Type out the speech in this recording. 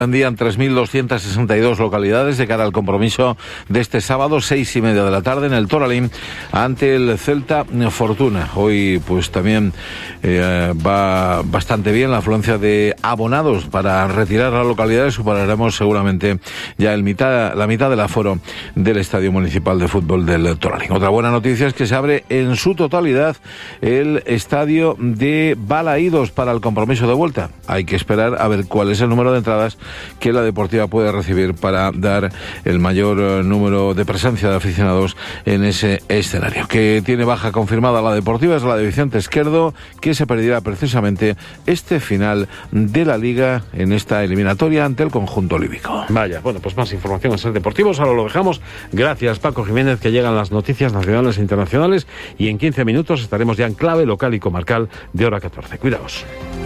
En 3.262 localidades de cara al compromiso de este sábado, 6:30 de la tarde, en el Toralín, ante el Celta Fortuna. Hoy pues también va bastante bien la afluencia de abonados para retirar las localidades. Superaremos seguramente ya la mitad del aforo del Estadio Municipal de Fútbol del Toralín. Otra buena noticia es que se abre en su totalidad el estadio de Balaídos para el compromiso de vuelta. Hay que esperar a ver cuál es el número de entradas que la Deportiva puede recibir para dar el mayor número de presencia de aficionados en ese escenario. Que tiene baja confirmada la Deportiva es la de Vicente Esquerdo, que se perderá precisamente este final de la Liga en esta eliminatoria ante el conjunto líbico. Vaya, bueno, pues más información en Ser Deportivos, ahora lo dejamos. Gracias, Paco Jiménez, que llegan las noticias nacionales e internacionales y en 15 minutos estaremos ya en clave local y comarcal de hora 14. Cuidaos.